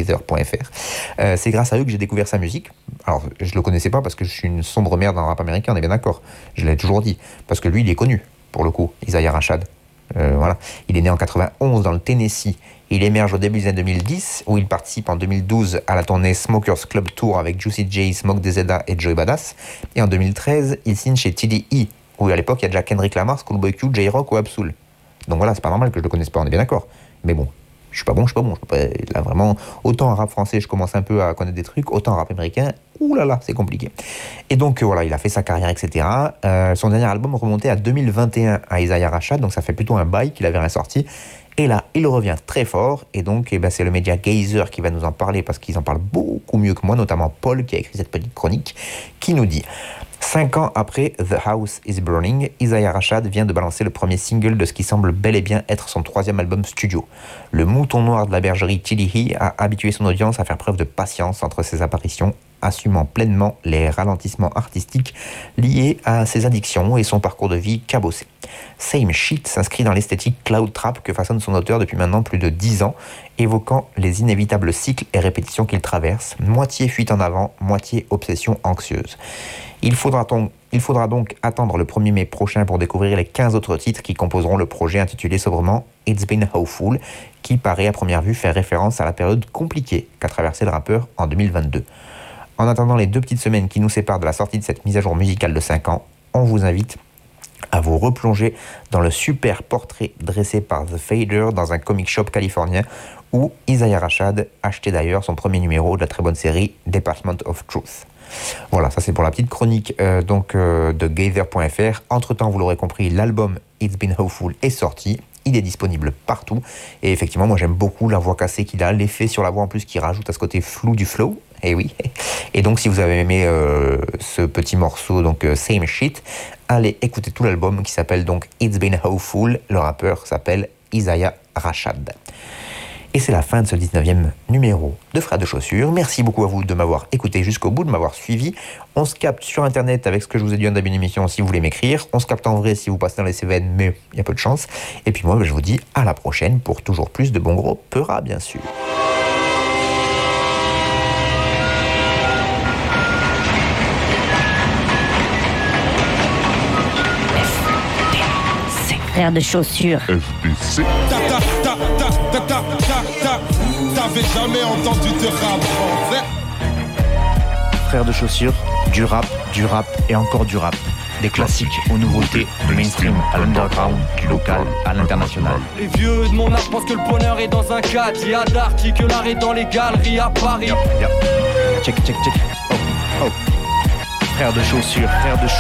Gaither.fr. C'est grâce à eux que j'ai découvert sa musique. Alors, je le connaissais pas parce que je suis une sombre merde dans le rap américain, on est bien d'accord. Je l'ai toujours dit. Parce que lui, il est connu, pour le coup, Isaiah Rashad. Voilà. Il est né en 91 dans le Tennessee. Il émerge au début des années 2010, où il participe en 2012 à la tournée Smokers Club Tour avec Juicy J, Smoke DZA et Joey Badass. Et en 2013, il signe chez TDE, où à l'époque il y a déjà Kendrick Lamar, Schoolboy Q, J-Rock ou Absol. Donc voilà, c'est pas normal que je le connaisse pas, on est bien d'accord. Mais bon, je suis pas bon. Là vraiment, autant en rap français, je commence un peu à connaître des trucs, autant en rap américain, oulala, c'est compliqué. Et donc voilà, il a fait sa carrière, etc. Son dernier album remontait à 2021 à Isaiah Rashad, donc ça fait plutôt un bail qu'il avait rien sorti. Et là, il revient très fort, et donc c'est le média Gaither qui va nous en parler, parce qu'ils en parlent beaucoup mieux que moi, notamment Paul, qui a écrit cette petite chronique, qui nous dit « 5 ans après The House is Burning, Isaiah Rashad vient de balancer le premier single de ce qui semble bel et bien être son 3e album studio. Le mouton noir de la bergerie TDE a habitué son audience à faire preuve de patience entre ses apparitions, assumant pleinement les ralentissements artistiques liés à ses addictions et son parcours de vie cabossé. Same Shit s'inscrit dans l'esthétique cloud trap que façonne son auteur depuis maintenant plus de 10 ans, évoquant les inévitables cycles et répétitions qu'il traverse, moitié fuite en avant, moitié obsession anxieuse. Il faudra donc attendre le 1er mai prochain pour découvrir les 15 autres titres qui composeront le projet intitulé sobrement It's Been Hopeful, qui paraît à première vue faire référence à la période compliquée qu'a traversé le rappeur en 2022. En attendant les 2 petites semaines qui nous séparent de la sortie de cette mise à jour musicale de 5 ans, on vous invite à vous replonger dans le super portrait dressé par The Fader dans un comic shop californien où Isaiah Rashad achetait d'ailleurs son premier numéro de la très bonne série Department of Truth. Voilà, ça c'est pour la petite chronique de Gaither.fr. Entre-temps, vous l'aurez compris, l'album It's Been Hopeful est sorti. Il est disponible partout. Et effectivement, moi j'aime beaucoup la voix cassée qu'il a, l'effet sur la voix en plus qui rajoute à ce côté flou du flow. Et oui. Et donc si vous avez aimé ce petit morceau, donc Same Shit, allez écouter tout l'album qui s'appelle donc It's Been Hopeful. Le rappeur s'appelle Isaiah Rashad. Et c'est la fin de ce 19e numéro de Frères de Chaussures. Merci beaucoup à vous de m'avoir écouté jusqu'au bout, de m'avoir suivi. On se capte sur Internet avec ce que je vous ai dit en début d'émission si vous voulez m'écrire. On se capte en vrai si vous passez dans les Cévennes, mais il y a peu de chance. Et puis moi, je vous dis à la prochaine pour toujours plus de bon gros peura, bien sûr. Frères de Chaussures. FDC. T'avais jamais entendu de rap français? Frères de Chaussures, du rap et encore du rap. Des classiques aux nouveautés, du mainstream à l'underground, du local à l'international. Les vieux de mon âge pensent que le bonheur est dans un cadre. Il y a d'arty que l'art est dans les galeries à Paris. Check. Oh. Frères de Chaussures,